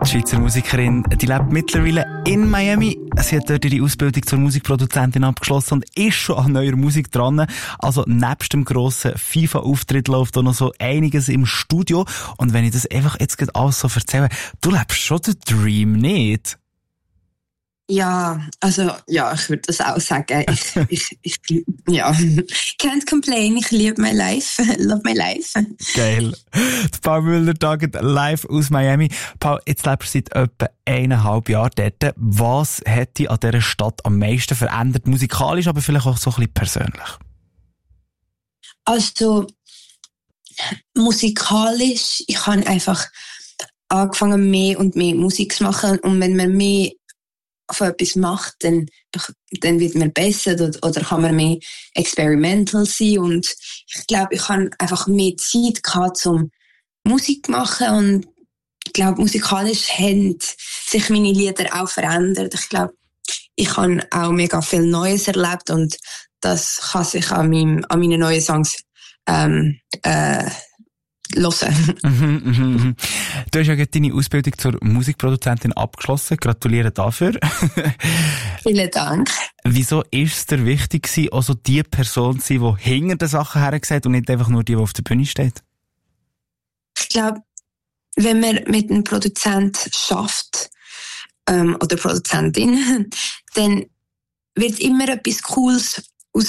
Schweizer Musikerin, die lebt mittlerweile in Miami. Sie hat dort ihre Ausbildung zur Musikproduzentin abgeschlossen und ist schon an neuer Musik dran. Also nebst dem grossen FIFA-Auftritt läuft auch noch so einiges im Studio. Und wenn ich das einfach jetzt gerade alles so erzähle, du lebst schon den Dream, nicht? Ja, also, ja, ich würde das auch sagen. Ja, can't complain. Ich liebe mein Life. Love my life. Geil. Paul Müller taget live aus Miami. Paul, jetzt lebst du seit etwa 1,5 Jahren dort. Was hat dich an dieser Stadt am meisten verändert? Musikalisch, aber vielleicht auch so ein bisschen persönlich. Also, musikalisch, ich habe einfach angefangen, mehr und mehr Musik zu machen. Und wenn man mehr von etwas macht, dann wird man besser oder kann man mehr experimental sein. Und ich glaube, ich habe einfach mehr Zeit gehabt, zum Musik zu machen. Und ich glaube, musikalisch haben sich meine Lieder auch verändert. Ich glaube, ich habe auch mega viel Neues erlebt und das kann sich an meinen neuen Songs hören. Du hast ja gerade deine Ausbildung zur Musikproduzentin abgeschlossen. Gratuliere dafür. Vielen Dank. Wieso ist es dir wichtig gewesen, auch so die Person zu sein, die hinter den Sachen hergesagt und nicht einfach nur die auf der Bühne steht? Ich glaube, wenn man mit einem Produzent schafft, oder Produzentin, dann wird immer etwas Cooles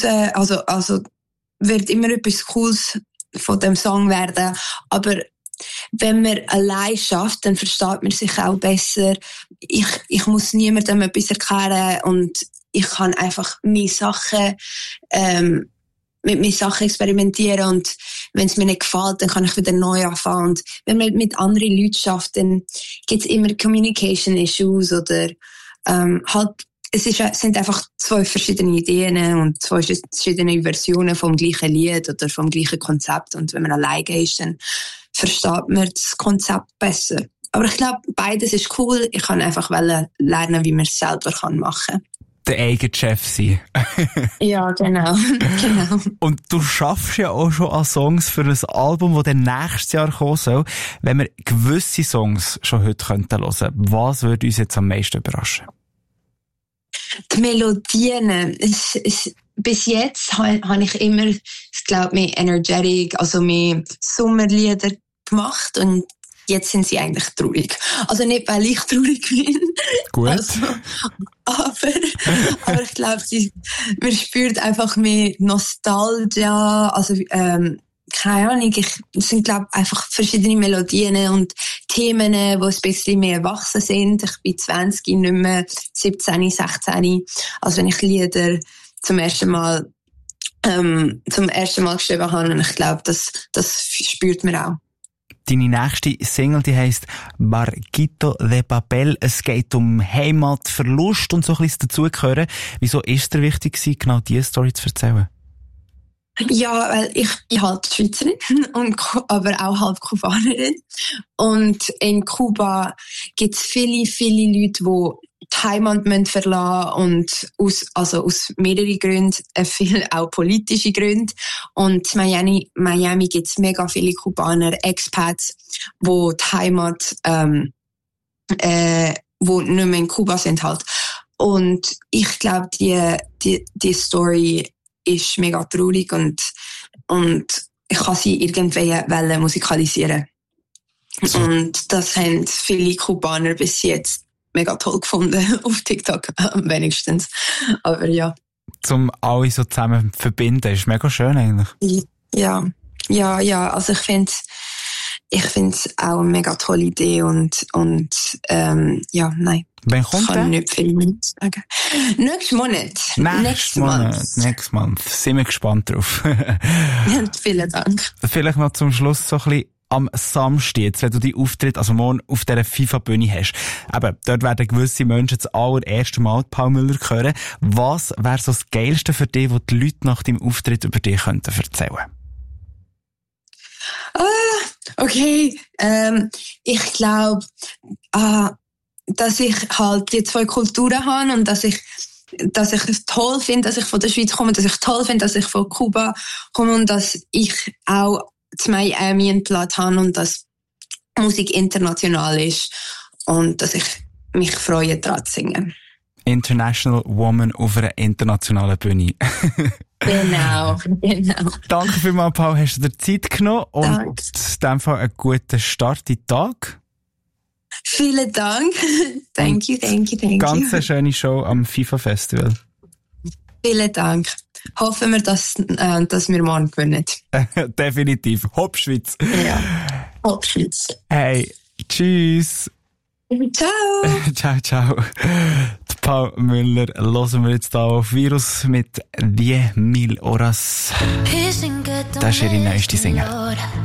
wird immer etwas Cooles von dem Song werden, aber wenn man allein schafft, dann versteht man sich auch besser. Ich muss niemandem etwas erklären und ich kann einfach mit meinen Sachen experimentieren und wenn es mir nicht gefällt, dann kann ich wieder neu anfangen. Und wenn man mit anderen Leuten schafft, dann gibt es immer Communication Issues oder sind einfach 2 verschiedene Ideen und 2 verschiedene Versionen vom gleichen Lied oder vom gleichen Konzept. Und wenn man alleine ist, dann versteht man das Konzept besser. Aber ich glaube, beides ist cool. Ich kann einfach lernen, wie man es selber machen kann. Der eigene Chef sein. Ja, genau. Und du schaffst ja auch schon an Songs für ein Album, das dann nächstes Jahr kommen soll. Wenn wir gewisse Songs schon heute hören könnten, was würde uns jetzt am meisten überraschen? Die Melodien, bis jetzt habe ich immer, ich glaube, mehr energetic, also mehr Sommerlieder gemacht und jetzt sind sie eigentlich traurig. Also nicht, weil ich traurig bin. Gut. Also, aber ich glaube, man spürt einfach mehr Nostalgia, also keine Ahnung, es sind, glaube ich, einfach verschiedene Melodien und Themen, die ein bisschen mehr erwachsen sind. Ich bin 20, nicht mehr 17, 16. Also wenn ich Lieder zum ersten Mal geschrieben habe, und ich glaube, das spürt man auch. Deine nächste Single, die heisst Barquito de Papel. Es geht um Heimatverlust und so ein bisschen dazugehören. Wieso ist es dir wichtig gewesen, genau diese Story zu erzählen? Ja, weil ich bin halt Schweizerin, aber auch halb Kubanerin. Und in Kuba gibt es viele, viele Leute, die die Heimat verlassen und aus mehreren Gründen, viel auch politische Gründe. Und in Miami gibt es mega viele Kubaner, Expats, die die Heimat, wo nicht mehr in Kuba sind halt. Und ich glaube, die Story ist mega traurig und ich kann sie irgendwie musikalisieren. So. Und das haben viele Kubaner bis jetzt mega toll gefunden, auf TikTok am wenigstens. Aber ja. Zum alle so zusammen verbinden, ist mega schön eigentlich. Ja, also ich finde es auch eine mega tolle Idee und ja, nein. Wann kommt der? Ich kann nicht viel mehr sagen. Nächsten Monat. Next month. Sind wir gespannt drauf. Vielen Dank. Vielleicht noch zum Schluss so ein bisschen am Samstag, jetzt, wenn du die Auftritt, also morgen auf dieser FIFA-Bühne hast. Eben, dort werden gewisse Menschen das allererste Mal Paul Müller hören. Was wäre so das Geilste für dich, was die Leute nach deinem Auftritt über dich könnten erzählen? Okay. Ich glaube, dass ich halt die 2 Kulturen habe und dass ich es toll finde, dass ich von der Schweiz komme, dass ich toll finde, dass ich von Kuba komme und dass ich auch zu Miami einen Platz habe und dass Musik international ist. und dass ich mich freue, daran zu singen. International Woman auf einer internationalen Bühne. Genau. Danke vielmals, Paul, hast du dir Zeit genommen und Danke. in dem Fall einen guten Start in den Tag. Vielen Dank. Thank you. Ganz eine schöne Show am FIFA Festival. Vielen Dank. Hoffen wir, dass wir morgen gewinnen. Definitiv. Hopp Schweiz. Ja. Hopp Schweiz. Hey, tschüss. Ciao. Ciao. Die Paul Müller hören wir jetzt hier auf Virus mit 10.000 Horas. Das ist ihre neueste Single.